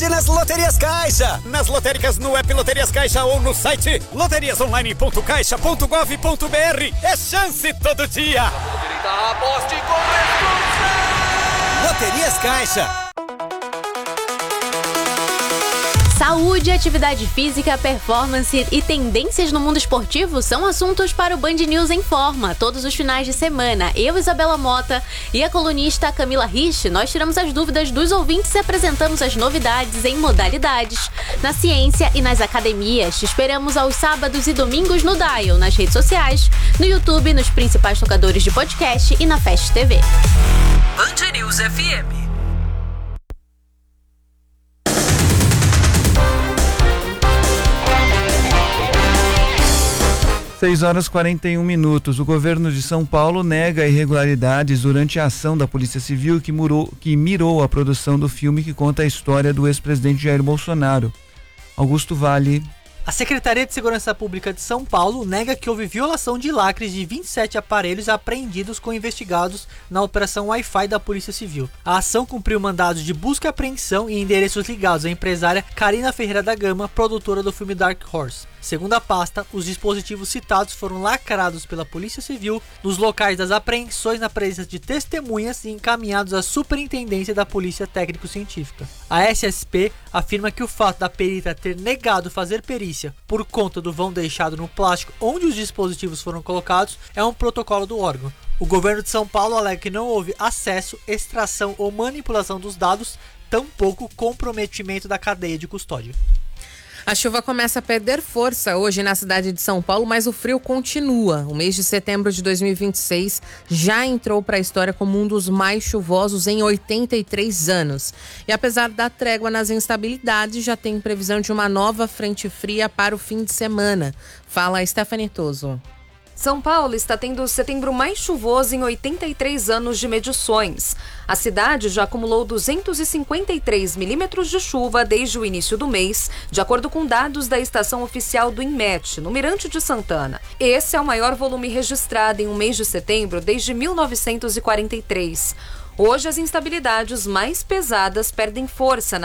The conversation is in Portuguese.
Nas Loterias Caixa, nas lotéricas no app Loterias Caixa ou no site loteriasonline.caixa.gov.br. É chance todo dia. Aposte com responsabilidade. Loterias Caixa. Saúde, atividade física, performance e tendências no mundo esportivo são assuntos para o Band News em Forma. Todos os finais de semana, eu, Isabela Mota e a colunista Camila Rich, nós tiramos as dúvidas dos ouvintes e apresentamos as novidades em modalidades, na ciência e nas academias. Te esperamos aos sábados e domingos no Dial, nas redes sociais, no YouTube, nos principais tocadores de podcast e na Fast TV. Band News FM. 6h41. O governo de São Paulo nega irregularidades durante a ação da Polícia Civil que mirou a produção do filme que conta a história do ex-presidente Jair Bolsonaro. Augusto Vale. A Secretaria de Segurança Pública de São Paulo nega que houve violação de lacres de 27 aparelhos apreendidos com investigados na Operação Wi-Fi da Polícia Civil. A ação cumpriu mandados de busca e apreensão em endereços ligados à empresária Karina Ferreira da Gama, produtora do filme Dark Horse. Segundo a pasta, os dispositivos citados foram lacrados pela Polícia Civil nos locais das apreensões na presença de testemunhas e encaminhados à Superintendência da Polícia Técnico-Científica. A SSP afirma que o fato da perita ter negado fazer perícia por conta do vão deixado no plástico onde os dispositivos foram colocados é um protocolo do órgão. O governo de São Paulo alega que não houve acesso, extração ou manipulação dos dados, tampouco comprometimento da cadeia de custódia. A chuva começa a perder força hoje na cidade de São Paulo, mas o frio continua. O mês de setembro de 2026 já entrou para a história como um dos mais chuvosos em 83 anos. E apesar da trégua nas instabilidades, já tem previsão de uma nova frente fria para o fim de semana. Fala Stephanie Toso. São Paulo está tendo o setembro mais chuvoso em 83 anos de medições. A cidade já acumulou 253 milímetros de chuva desde o início do mês, de acordo com dados da estação oficial do INMET, no Mirante de Santana. Esse é o maior volume registrado em um mês de setembro desde 1943. Hoje, as instabilidades mais pesadas perdem força